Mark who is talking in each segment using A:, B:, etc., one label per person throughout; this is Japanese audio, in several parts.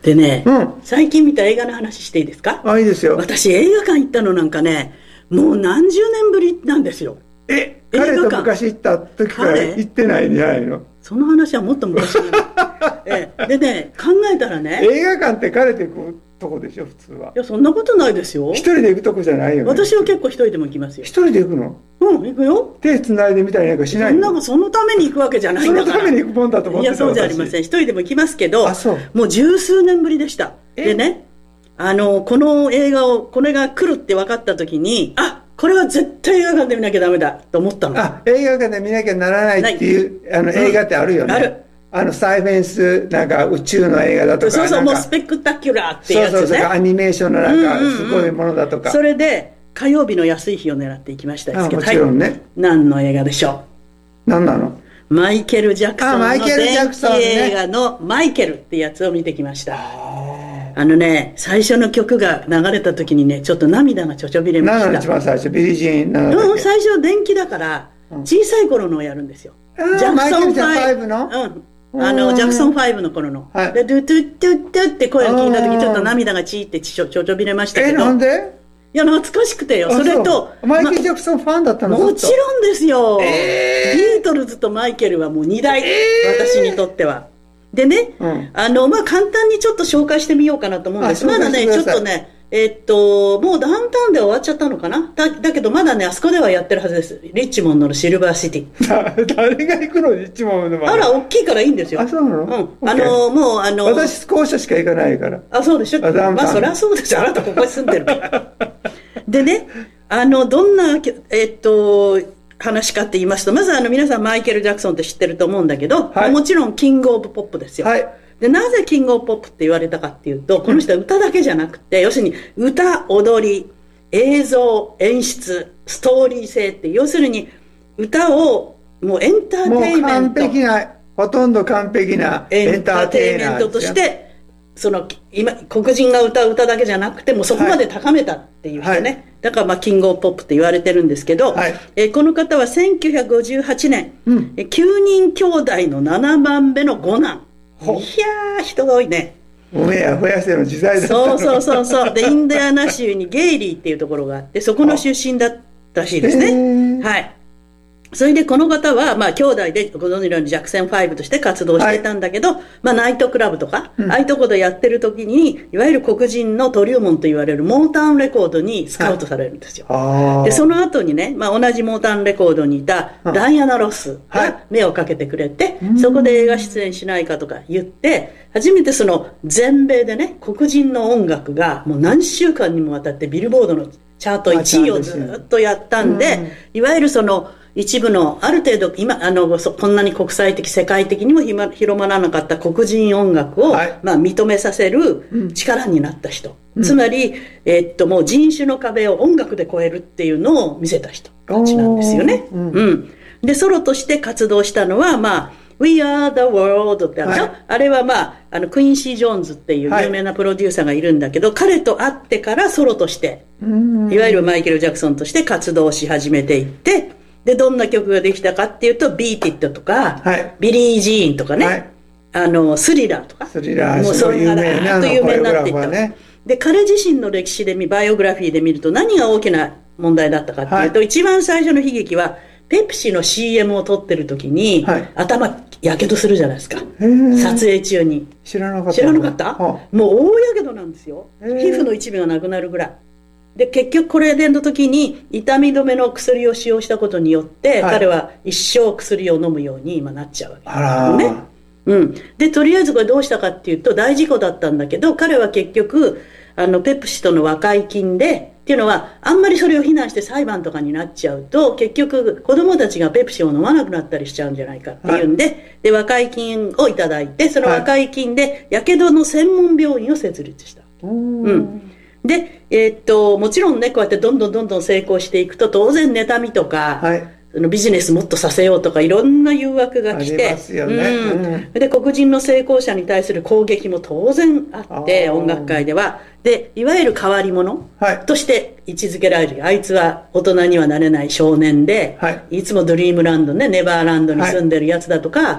A: でね、
B: うん。
A: 最近見た映画の話していいですか？
B: あ、いいですよ。
A: 私映画館行ったのなんかね、もう何十年ぶりなんですよ。
B: 彼と昔行った時から行ってないんじゃないの？
A: その話はもっと昔にでね、考えたらね、
B: 映画館って彼と行くとこでしょ、普通は。
A: いや、そんなことないですよ。
B: 一人で行くとこじゃないよね。
A: 私は結構一人でも行きますよ。
B: 一人で行くの？
A: うん、行くよ。
B: 手繋いでみたりなんかしないの？
A: そのために行くわけじゃないんだから。
B: そのために行くもんだと思ってた。
A: いや、そうじゃありません。一人でも行きますけど、
B: あ、そう。
A: もう十数年ぶりでした。でね、この映画を、これが来るって分かった時に、あ、これは絶対映画館で見なきゃダメだと思ったの。
B: あ、映画館で見なきゃならないっていう、映画ってあるよね。
A: ある。
B: サイフェンス、なんか宇宙の映画だとか。
A: そうそう、もうスペクタキュラーってやつね。
B: そう、アニメーションのなんか、すごいものだとか。
A: それで、火曜日の安い日を狙っていきましたですけど、
B: もちろんね。はい、
A: 何の映画でしょ
B: う？何なの？
A: マイケル・ジャクソンの
B: 伝記
A: 映画のマイケルってやつを見てきました。最初の曲が流れた時にね、ちょっと涙がちょちょびれました。
B: 何の一番最初？ビリー・ジーン？
A: 最初電気だから、小さい頃のをやるんですよ。
B: ジャクソン5の？
A: ジャクソン5の頃の。
B: はい、
A: で、ドゥドゥドゥドゥって声を聞いた時、ちょっと涙がチーってちょちょびれましたけど。
B: なんで？
A: いや、懐かしくてよ。それと、
B: マイケル・ジャクソンファンだったの？
A: もちろんですよ。ビートルズとマイケルはもう2代、私にとっては。でね、簡単にちょっと紹介してみようかなと思うんです。まだね、ちょっとね、もうダウンタウンで終わっちゃったのかな。だけどまだね、あそこではやってるはずです。リッチモンドのシルバーシテ
B: ィ。誰が行くの？リッチモンドまで。
A: あら、大きいからいいんですよ。
B: あ、そうなの？
A: もう
B: 私、スコーシャしか行かないから。
A: あ、そうでしょ。まあ、そりゃそうですよ。あなたここに住んでるから。でね、どんな、話かって言いますと、まず皆さんマイケル・ジャクソンって知ってると思うんだけど、はい、もちろんキング・オブ・ポップですよ。
B: はい、
A: で、なぜキング・オブ・ポップって言われたかっていうと、この人は歌だけじゃなくて、要するに歌、踊り、映像、演出、ストーリー性って、要するに歌をもうエンターテインメント。
B: ほとんど完璧なエンターテイメント
A: として、今、黒人が歌う歌だけじゃなくて、もうそこまで高めたっていう人ね。はい、だからキングオブポップって言われてるんですけど、はい、この方は1958年、9人兄弟の7番目の五男。いやー、人が多いね。
B: おめや増やせの時代だった
A: の。そう。で、インディアナ州にゲイリーっていうところがあって、そこの出身だったらしいですね。はい。それでこの方は、兄弟でご存知のようにジャクソン5として活動してたんだけど、ナイトクラブとか、ああいうところでやってる時に、いわゆる黒人の登竜門と言われるモータウンレコードにスカウトされるんですよ。で、その後にね、同じモータウンレコードにいたダイアナ・ロスが目をかけてくれて、そこで映画出演しないかとか言って、初めて全米でね、黒人の音楽がもう何週間にもわたってビルボードのチャート1位をずっとやったんで、いわゆる一部のある程度今こんなに国際的世界的にも広まらなかった黒人音楽を、認めさせる力になった人、つまり、もう人種の壁を音楽で越えるっていうのを見せた人たちなんですよね。でソロとして活動したのはWe Are the World ってあれはクインシー・ジョーンズっていう有名なプロデューサーがいるんだけど、彼と会ってからソロとしていわゆるマイケル・ジャクソンとして活動し始めていって、で、どんな曲ができたかっていうと、ビーティットとか、ビリー・ジーンとかね、スリラーとか。
B: スリラー、
A: もうそれがだーっと有名になっていった。で、彼自身の歴史でバイオグラフィーで見ると何が大きな問題だったかっていうと、一番最初の悲劇は、ペプシの CM を撮ってる時に、頭、やけどするじゃないですか。撮影中に。
B: 知らなかった。
A: 知らなかった？もう大やけどなんですよ。皮膚の一部がなくなるぐらい。で、結局これの時に痛み止めの薬を使用したことによって、彼は一生薬を飲むように今なっちゃうわけですね。で、とりあえずこれどうしたかっていうと、大事故だったんだけど、彼は結局、ペプシとの和解金で、っていうのは、あんまりそれを非難して裁判とかになっちゃうと、結局子供たちがペプシを飲まなくなったりしちゃうんじゃないかっていうんで、で、和解金をいただいて、その和解金で、やけどの専門病院を設立した。で、もちろんね、こうやってどんどん成功していくと、当然妬みとか、ビジネスもっとさせようとか、いろんな誘惑が来て、で、黒人の成功者に対する攻撃も当然あって、音楽界では。で、いわゆる変わり者として位置づけられる。あいつは大人にはなれない少年で、いつもドリームランドね、ネバーランドに住んでるやつだとか、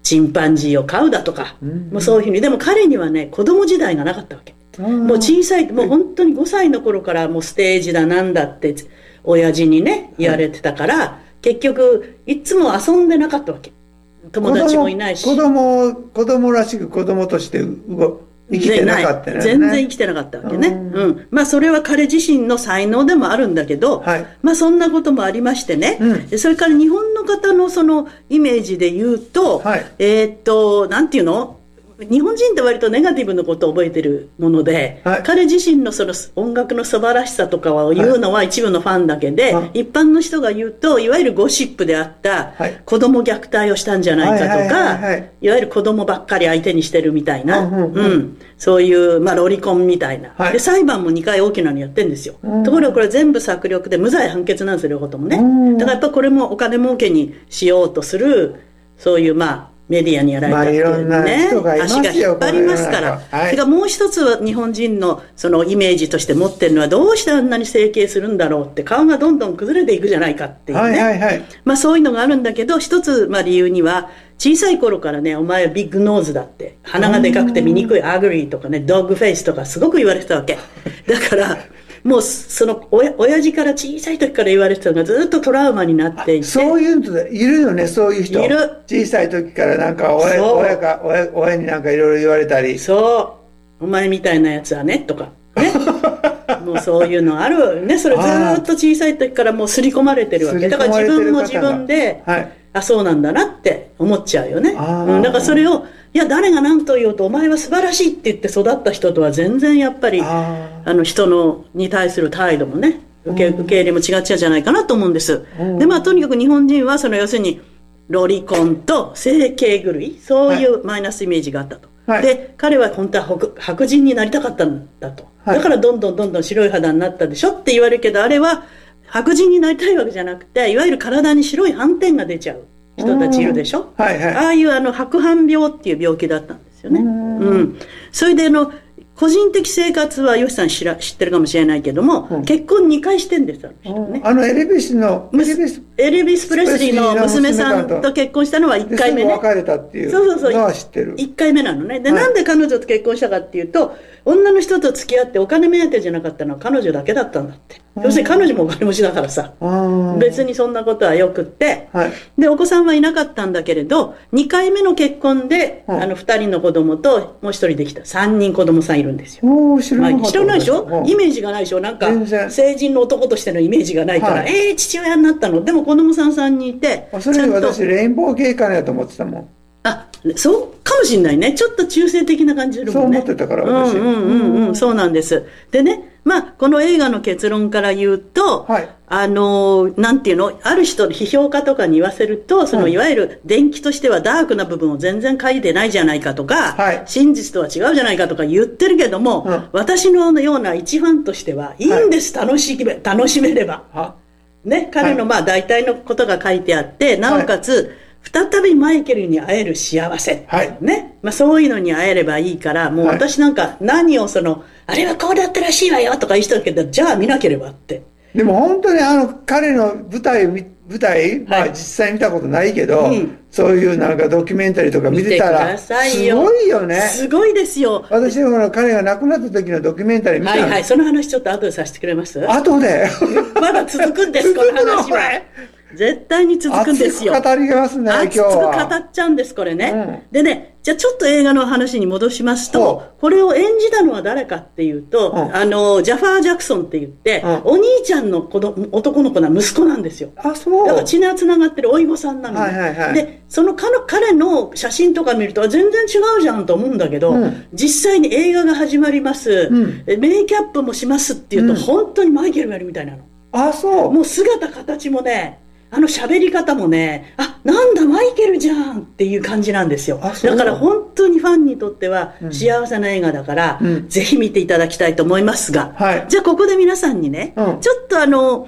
A: チンパンジーを飼うだとか、もうそういうふうに。でも彼にはね、子供時代がなかったわけ。もう小さい、もう本当に5歳の頃からもうステージだなんだって、親父にね、言われてたから、結局、いつも遊んでなかったわけ。友達もいないし。
B: 子供らしく子供として生きてなかったね。
A: 全然生きてなかったわけね。まあそれは彼自身の才能でもあるんだけど、まあそんなこともありましてね。それから日本の方のそのイメージで言うと、なんていうの？日本人って割とネガティブなことを覚えてるもので、彼自身のその音楽の素晴らしさとかを言うのは一部のファンだけで、一般の人が言うと、いわゆるゴシップであった子供虐待をしたんじゃないかとか、いわゆる子供ばっかり相手にしてるみたいな、そういう、まあロリコンみたいな。で、裁判も2回大きなのやってんですよ。ところがこれ全部策略で無罪判決なんですよ、両方ともね。だからやっぱこれもお金儲けにしようとする、そういうまあ、メディアにやられたっていうね、足が引っ張りますから。それからもう一つは日本人のそのイメージとして持ってるのは、どうしてあんなに整形するんだろうって、顔がどんどん崩れていくじゃないかっていうね。まあそういうのがあるんだけど、一つまあ理由には、小さい頃からね、お前はビッグノーズだって、鼻がでかくて醜いアグリーとかね、ドッグフェイスとかすごく言われてたわけ。だから、もうその親父から小さい時から言われてたのがずっとトラウマになっていて。
B: そういう人いるよね、そういう人。いる。小さい時からなんか親になんかいろいろ言われたり。
A: そう。お前みたいなやつはね、とか。ね。もうそういうのあるね。それずっと小さい時からもう刷り込まれてるわけ。だから自分も自分で、あ、そうなんだなって思っちゃうよね。だからそれを、いや、誰が何と言おうと、お前は素晴らしいって言って育った人とは全然やっぱり、人に対する態度もね、受け入れも違っちゃうじゃないかなと思うんです。で、まあ、とにかく日本人は、要するに、ロリコンと整形狂い、そういうマイナスイメージがあったと。で、彼は本当は白人になりたかったんだと。だからどんどん白い肌になったでしょって言われるけど、あれは白人になりたいわけじゃなくて、いわゆる体に白い斑点が出ちゃう人たちいるでしょ。ああいう白斑病っていう病気だったんですよね。それで個人的生活は、ヨシさん知ってるかもしれないけども、結婚2回してんです、ね。
B: エルビス・
A: プレスリーの娘さんと結婚したのは1回目ね。
B: 別れたっていうのは知ってる。
A: 1回目なのね。で、なんで彼女と結婚したかっていうと、女の人と付き合ってお金目当てじゃなかったのは彼女だけだったんだって。要するに彼女もお金持ちだからさ。別にそんなことはよくって。で、お子さんはいなかったんだけれど、2回目の結婚で、2人の子供ともう1人できた。3人子供さんいるんですよ。知らないでしょ？イメージがないでしょ？なんか、成人の男としてのイメージがないから、父親になったの。でも子供さん3人いて。
B: それ私、レインボー系かなと思ってたもん。
A: あ、そうかもしれないね。ちょっと中性的な感じするもんね。
B: そう思ってたから、私。
A: そうなんです。でね、まあ、この映画の結論から言うと、なんていうの、ある人、批評家とかに言わせると、いわゆる電気としてはダークな部分を全然書いてないじゃないかとか、真実とは違うじゃないかとか言ってるけども、私のような一ファンとしては、いいんです、楽しめれば。ね、彼のまあ大体のことが書いてあって、なおかつ、再びマイケルに会える幸せ。ね。まあそういうのに会えればいいから、もう私なんか何をあれはこうだったらしいわよとか言う人だけど、じゃあ見なければって。
B: でも本当に彼の舞台、まあ実際見たことないけど、そういうなんかドキュメンタリーとか見てたら、すごいよね。
A: すごいですよ。
B: 私は彼が亡くなった時のドキュメンタリー見た
A: その話ちょっと後でさせてくれます？
B: 後で
A: まだ続くんです、この話は。絶対に続くんですよ。
B: 熱く語りますね、今日は。
A: 熱く語っちゃうんです、これね。でね、じゃあちょっと映画の話に戻しますと、これを演じたのは誰かっていうと、ジャファー・ジャクソンって言って、お兄ちゃんの男の子な息子なんですよ。だから血が繋がってるおいごさんなのね。で、彼の写真とか見ると全然違うじゃんと思うんだけど、実際に映画が始まります、メイキャップもしますっていうと、本当にマイケルがいるみたいなの。もう姿形もね、喋り方もね、なんだマイケルじゃんっていう感じなんですよ。だから本当にファンにとっては幸せな映画だから、ぜひ見ていただきたいと思いますが、じゃあここで皆さんにね、ちょっと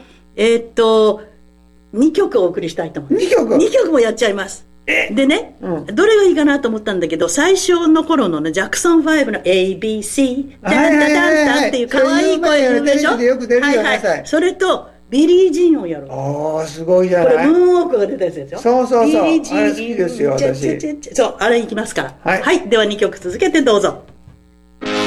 A: 2曲お送りしたいと思います。2曲もやっちゃいます。でね、どれがいいかなと思ったんだけど、最初の頃のね、ジャクソン5の ABC、タンタタンタンっていう可愛い声でしょ？それと、 ビリー・ジーンをやろう。
B: ああ、すごいじゃない。
A: これ、ムーンウォークが出たやつですよ。
B: そうそうそう。
A: ビリー・ジーン。
B: あれ好きですよ、私。
A: そう、あれいきますから。
B: はい。
A: はい。では2曲続けてどうぞ。